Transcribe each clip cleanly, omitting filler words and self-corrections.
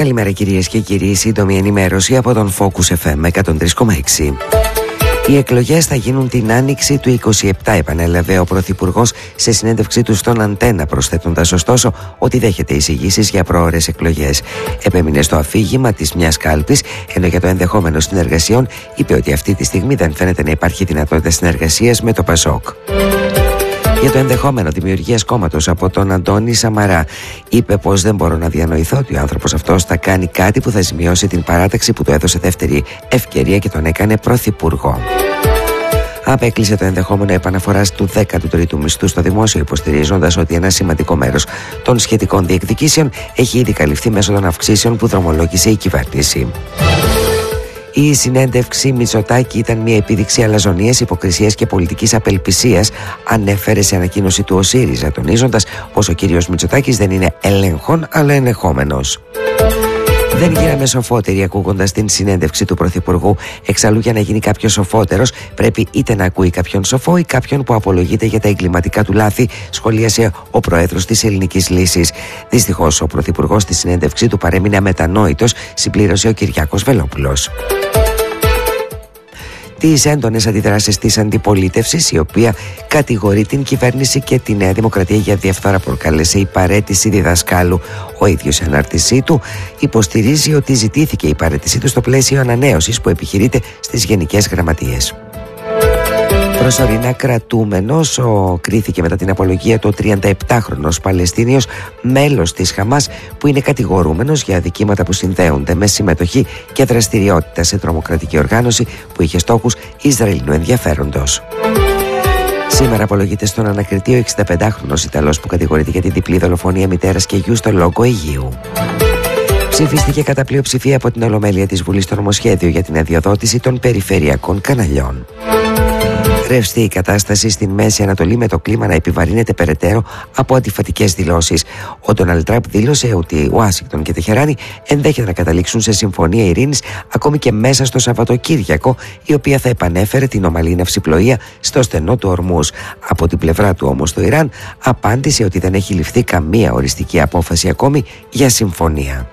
Καλημέρα κυρίες και κύριοι, σύντομη ενημέρωση από τον Focus FM 103,6. Οι εκλογές θα γίνουν την άνοιξη του 27, επανέλαβε ο Πρωθυπουργός σε συνέντευξή του στον Αντένα, προσθέτοντας ωστόσο ότι δέχεται εισηγήσεις για προώρες εκλογές. Επέμεινε στο αφήγημα της μιας κάλπης, ενώ για το ενδεχόμενο συνεργασιών είπε ότι αυτή τη στιγμή δεν φαίνεται να υπάρχει δυνατότητα συνεργασίας με το ΠΑΣΟΚ. Για το ενδεχόμενο δημιουργίας κόμματος από τον Αντώνη Σαμαρά, είπε πως δεν μπορώ να διανοηθώ ότι ο άνθρωπος αυτός θα κάνει κάτι που θα ζημιώσει την παράταξη που του έδωσε δεύτερη ευκαιρία και τον έκανε πρωθυπουργό. Απέκλεισε το ενδεχόμενο επαναφοράς του 13ου μισθού στο δημόσιο, υποστηρίζοντας ότι ένα σημαντικό μέρος των σχετικών διεκδικήσεων έχει ήδη καλυφθεί μέσω των αυξήσεων που δρομολόγησε η κυβέρνηση. Η συνέντευξη Μητσοτάκη ήταν μια επίδειξη αλαζονίας, υποκρισίας και πολιτικής απελπισίας, ανέφερε σε ανακοίνωση του ο ΣΥΡΙΖΑ, τονίζοντας πως ο κύριος Μητσοτάκης δεν είναι ελεγχόν αλλά ενεχόμενος. Δεν γίναμε σοφότεροι ακούγοντας την συνέντευξη του Πρωθυπουργού. Εξαλλού, για να γίνει κάποιος σοφότερος, πρέπει είτε να ακούει κάποιον σοφό ή κάποιον που απολογείται για τα εγκληματικά του λάθη, σχολίασε ο Πρόεδρος της Ελληνικής Λύσης. Δυστυχώς, ο Πρωθυπουργός στη συνέντευξή του παρέμεινε αμετανόητος, συμπλήρωσε ο Κυριάκος Βελόπουλος. Τις έντονες αντιδράσεις της αντιπολίτευσης, η οποία κατηγορεί την κυβέρνηση και τη Νέα Δημοκρατία για διαφθορά, προκάλεσε η παραίτηση διδασκάλου. Ο ίδιος σε ανάρτησή του υποστηρίζει ότι ζητήθηκε η παραίτησή του στο πλαίσιο ανανέωσης που επιχειρείται στις Γενικές Γραμματείες. Προσωρινά κρατούμενος κρίθηκε μετά την απολογία του 37χρονος Παλαιστίνιος μέλος της Χαμάς, που είναι κατηγορούμενος για αδικήματα που συνδέονται με συμμετοχή και δραστηριότητα σε τρομοκρατική οργάνωση που είχε στόχους Ισραηλινού ενδιαφέροντος. Σήμερα απολογείται στον ανακριτή ο 65χρονος Ιταλός που κατηγορείται για την διπλή δολοφονία μητέρας και γιου στο Λόγκο Αιγείου. Ψηφίστηκε κατά πλειοψηφία από την Ολομέλεια της Βουλής το νομοσχέδιο για την αδειοδότηση των περιφερειακών καναλιών. Ρευστή η κατάσταση στην Μέση Ανατολή, με το κλίμα να επιβαρύνεται περαιτέρω από αντιφατικές δηλώσεις. Ο Ντόναλντ Τραμπ δήλωσε ότι Ουάσιγκτον και Τεχεράνη ενδέχεται να καταλήξουν σε συμφωνία ειρήνης ακόμη και μέσα στο Σαββατοκύριακο, η οποία θα επανέφερε την ομαλή ναυσιπλοεία στο στενό του Ορμούζ. Από την πλευρά του όμως το Ιράν απάντησε ότι δεν έχει ληφθεί καμία οριστική απόφαση ακόμη για συμφωνία.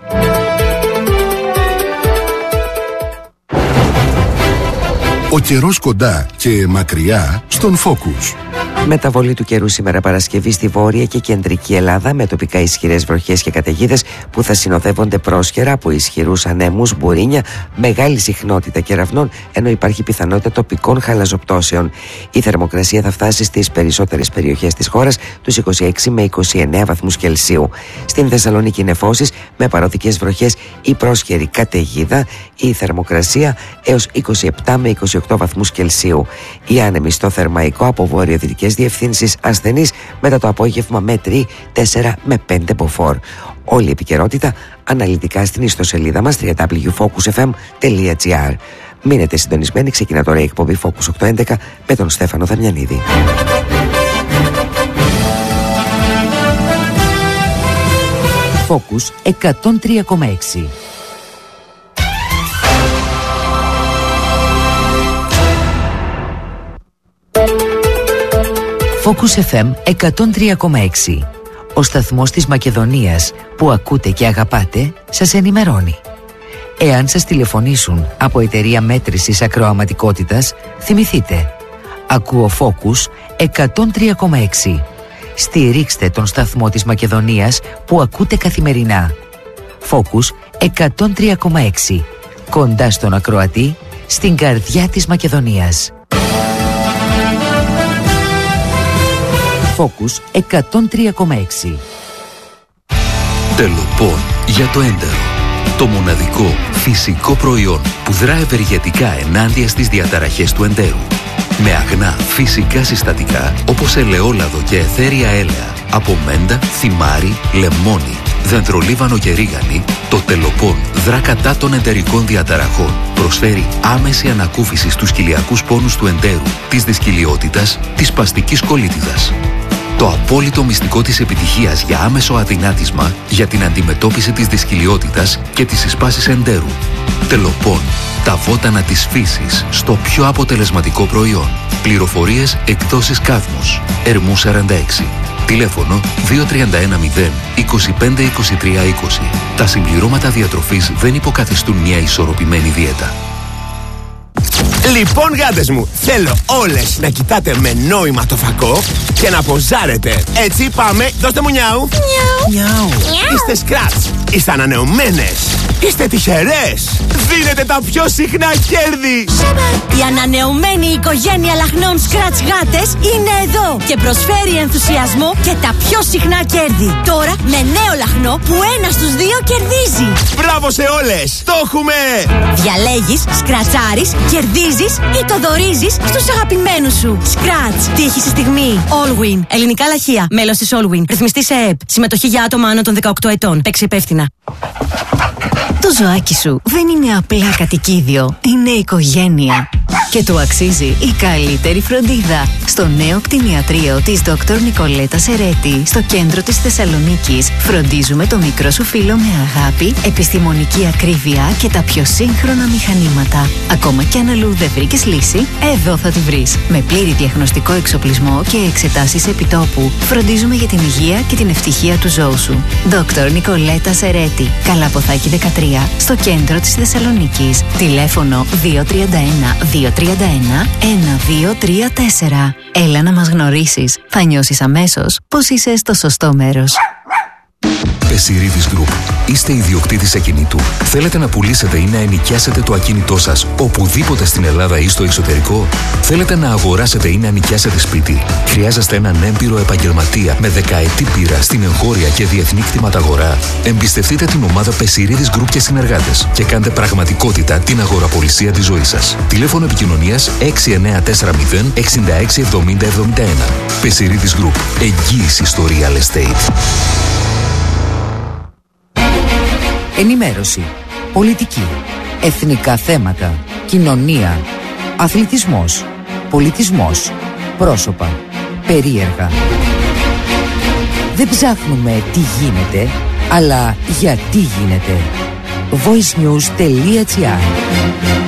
Ο καιρός κοντά και μακριά στον Focus. Μεταβολή του καιρού σήμερα Παρασκευή στη βόρεια και κεντρική Ελλάδα, με τοπικά ισχυρές βροχές και καταιγίδες που θα συνοδεύονται πρόσχερα από ισχυρούς ανέμους, μπουρίνια, μεγάλη συχνότητα κεραυνών, ενώ υπάρχει πιθανότητα τοπικών χαλαζοπτώσεων. Η θερμοκρασία θα φτάσει στις περισσότερες περιοχές της χώρας τους 26 με 29 βαθμούς Κελσίου. Στην Θεσσαλονίκη νεφώσεις με παροδικές βροχές ή πρόσχερη καταιγίδα, η θερμοκρασία έως 27 με 28 βαθμούς Κελσίου. Οι άνεμοι στο Θερμαϊκό από βορειοδυτικές διευθύνσεις ασθενείς μετά το απόγευμα με 4 με 5 μποφόρ. Όλη η επικαιρότητα αναλυτικά στην ιστοσελίδα μας www.focusfm.gr. Μείνετε συντονισμένοι, ξεκινά τώρα η εκπομπή Focus 811 με τον Στέφανο Δαμιανίδη. Focus 103,6. Focus FM 103,6. Ο σταθμός της Μακεδονίας που ακούτε και αγαπάτε σας ενημερώνει. Εάν σας τηλεφωνήσουν από εταιρεία μέτρησης ακροαματικότητας, θυμηθείτε. Ακούω Focus 103,6. Στηρίξτε τον σταθμό της Μακεδονίας που ακούτε καθημερινά. Focus 103,6. Κοντά στον ακροατή, στην καρδιά της Μακεδονίας. Focus 103,6. Τελοπών για το έντερο. Το μοναδικό φυσικό προϊόν που δρά ευεργετικά ενάντια στις διαταραχές του εντέρου. Με αγνά φυσικά συστατικά όπως ελαιόλαδο και αιθέρια έλαια, από μέντα, θυμάρι, λεμόνι, δεντρολίβανο και ρίγανη, το Τελοπών δρά κατά των εντερικών διαταραχών. Προσφέρει άμεση ανακούφιση στους κοιλιακούς πόνους του εντέρου, της δυσκυλιότητας, της σπαστικής κολίτιδας. Το απόλυτο μυστικό της επιτυχίας για άμεσο αδυνάτισμα, για την αντιμετώπιση της δυσκυλιότητας και της εισπάσης εντέρου. Τελοπών, τα βότανα της φύσης στο πιο αποτελεσματικό προϊόν. Πληροφορίες εκδόσεις Κάδμος, Ερμού 46. Τηλέφωνο 2310 25 23 20. Τα συμπληρώματα διατροφής δεν υποκαθιστούν μια ισορροπημένη δίαιτα. Λοιπόν, γάτες μου, θέλω όλες να κοιτάτε με νόημα το φακό και να ποζάρετε. Έτσι, πάμε, δώστε μου νιάου. Νιάου. Είστε σκράτς, είστε ανανεωμένες, είστε τυχερές. Δίνετε τα πιο συχνά κέρδη. Η ανανεωμένη οικογένεια λαχνών Scratch γάτες είναι εδώ και προσφέρει ενθουσιασμό και τα πιο συχνά κέρδη. Τώρα με νέο λαχνό που 1 στους 2 κερδίζει. Μπράβο σε όλες, το έχουμε. Διαλέγεις, σκρατσάρεις, κερδίζεις ή το δωρίζεις στους αγαπημένους σου. Scratch, τύχη στη στιγμή. Allwin, ελληνικά λαχεία, μέλος της Allwin, ρυθμιστή σε ΕΕΠ. Συμμετοχή για άτομα άνω των 18 ετών. Παίξε υπεύθυνα. Το ζωάκι σου δεν είναι απλά κατοικίδιο, είναι οικογένεια. Και του αξίζει η καλύτερη φροντίδα. Στο νέο κτηνιατρίο της Dr. Νικολέτα Σερέτη, στο κέντρο της Θεσσαλονίκης, φροντίζουμε το μικρό σου φίλο με αγάπη, επιστημονική ακρίβεια και τα πιο σύγχρονα μηχανήματα. Ακόμα κι αν αλλού δεν βρήκες λύση, εδώ θα τη βρεις. Με πλήρη διαγνωστικό εξοπλισμό και εξετάσεις επιτόπου, φροντίζουμε για την υγεία και την ευτυχία του ζώου σου. Dr. Νικολέτα Σερέτη, Καλαποθάκη 13, στο κέντρο της Θεσσαλονίκης. Τηλέφωνο 231-231-1234. Έλα να μας γνωρίσεις. Θα νιώσεις αμέσως πως είσαι στο σωστό μέρος. Πεσιρίδης Group. Είστε ιδιοκτήτης ακινήτου. Θέλετε να πουλήσετε ή να ενοικιάσετε το ακίνητό σας οπουδήποτε στην Ελλάδα ή στο εξωτερικό. Θέλετε να αγοράσετε ή να νοικιάσετε σπίτι. Χρειάζεστε έναν έμπειρο επαγγελματία με δεκαετή πείρα στην εγχώρια και διεθνή κτηματαγορά. Εμπιστευτείτε την ομάδα Πεσιρίδης Group και συνεργάτες και κάντε πραγματικότητα την αγοραπολισία της ζωής σας. Τηλέφωνο επικοινωνίας 6940 66 70 71. Πεσιρίδης Group. Εγγύηση στο real estate. Ενημέρωση, πολιτική, εθνικά θέματα, κοινωνία, αθλητισμός, πολιτισμός, πρόσωπα, περίεργα. Δεν ψάχνουμε τι γίνεται, αλλά γιατί γίνεται. voicenews.gr